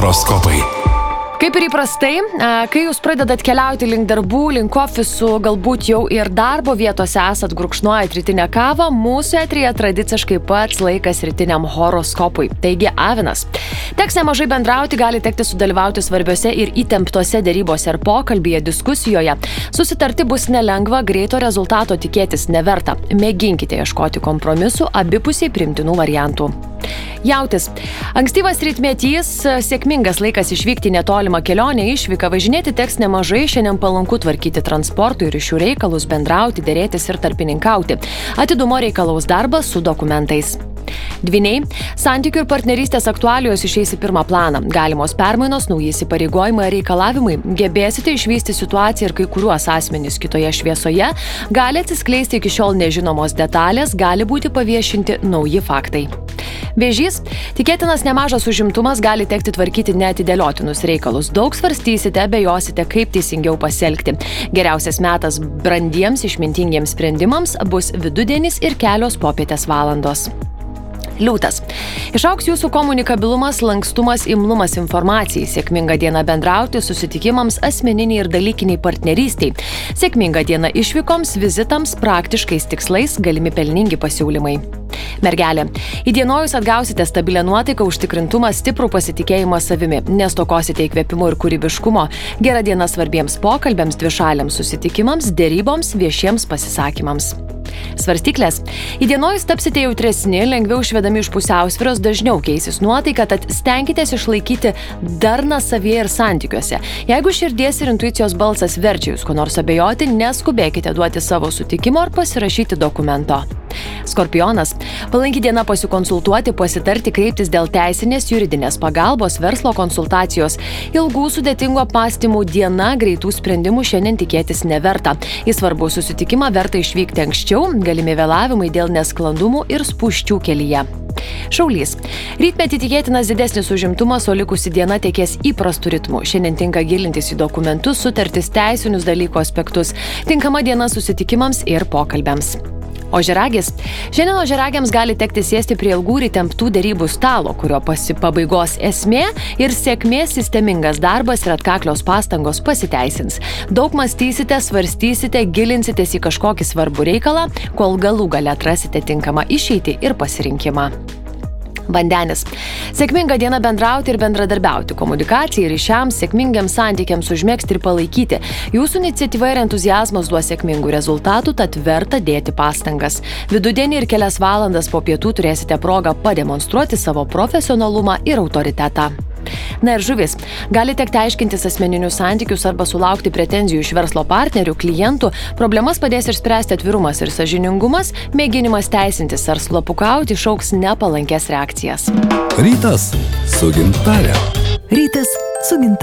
Horoskopai. Kaip ir įprastai, kai jūs pradedat keliauti link darbų, link ofisų, galbūt jau ir darbo vietose esat gurkšnojat rytinę kavą, mūsų eteryje tradiciškai pats laikas rytiniam horoskopui. Taigi, avinas. Teks nemažai bendrauti, gali tekti sudalyvauti svarbiose ir įtemptose dėrybose ir pokalbyje, diskusijoje. Susitarti bus nelengva, greito rezultato tikėtis neverta. Mėginkite ieškoti kompromisų, abipusiai priimtinų variantų. Jautis. Ankstyvas rytmetys, sėkmingas laikas išvykti netolimą kelionę, išvyką, važinėti teks nemažai, šiandien palanku tvarkyti transportų ir ryšių reikalus, bendrauti, dėrėtis ir tarpininkauti. Atidumo reikalaus darbas su dokumentais. Dvyniai. Santykių ir partnerystės aktualijos išeis į pirmą planą. Galimos permainos, nauji įsipareigojimai ar reikalavimai. Gebėsite išvysti situaciją ir kai kuriuos asmenys kitoje šviesoje. Gali atsiskleisti iki šiol nežinomos detalės, gali būti paviešinti nauji faktai. Vėžys. Tikėtinas nemažas užimtumas, gali tekti tvarkyti neatidėliotinus reikalus. Daug svarstysite, abejosite, kaip teisingiau pasielgti. Geriausias metas brandiems, išmintingiems sprendimams bus vidudienis ir kelios popietės valandos. Liūtas. Išaugs jūsų komunikabilumas, lankstumas, imlumas informacijai. Sėkminga diena bendrauti, susitikimams, asmeniniai ir dalykiniai partnerystiai. Sėkminga diena išvykoms, vizitams, praktiškais tikslais, galimi pelningi pasiūlymai. Mergelė. Įdienojus atgausite stabilę nuotaiką, užtikrintumą, stiprų pasitikėjimą savimi. Nestokosite įkvėpimo ir kūrybiškumo. Gera diena svarbiems pokalbiams, dvišaliams susitikimams, dėryboms, viešiems pasisakymams. Svarstyklės. Įdienojus tapsite jautresni, lengviau išvedami iš pusiausvyros, dažniau keisis nuotaika, tad stenkitės išlaikyti darną savyje ir santykiuose. Jeigu širdies ir intuicijos balsas verčia jūs ko nors abejoti, neskubėkite duoti savo sutikimo ar pasirašyti dokumento. Skorpionas. Palanki diena pasikonsultuoti, pasitarti, kreiptis dėl teisinės, juridinės pagalbos, verslo konsultacijos. Ilgų sudėtingų apmąstymų diena, greitų sprendimų šiandien tikėtis neverta. Į svarbų susitikimą verta išvykti anksčiau, galimi vėlavimai dėl nesklandumų ir spūsčių kelyje. Šaulys. Rytmetį tikėtinas didesnis užimtumas, o likusi diena tekės įprastų ritmų. Šiandien tinka gilintis į dokumentus, sutartis, teisinius dalykų aspektus. Tinkama diena susitikimams ir pokalbiams. Ožiaragis. Šiandien ožiaragiams gali tekti sėsti prie ilgų ir įtemptų dėrybų stalo, kurio pabaigos esmė ir sėkmės sistemingas darbas ir atkaklios pastangos pasiteisins. Daug mąstysite, svarstysite, gilinsitės į kažkokį svarbų reikalą, kol galų gale atrasite tinkamą išeitį ir pasirinkimą. Vandenis. Sėkminga diena bendrauti ir bendradarbiauti, komunikacijai, ryšiams, sėkmingiams santykiams užmegzti ir palaikyti. Jūsų iniciatyva ir entuziazmas duos sėkmingų rezultatų, tad verta dėti pastangas. Vidudienį ir kelias valandas po pietų turėsite progą pademonstruoti savo profesionalumą ir autoritetą. Na ir žuvis. Gali tekti aiškintis asmeninius santykius arba sulaukti pretenzijų iš verslo partnerių, klientų. Problemas padės išspręsti atvirumas ir sąžiningumas, mėginimas teisintis ar slapukauti išaugs nepalankės reakcijas. Rytas su Gintare. Rytas su Gintare.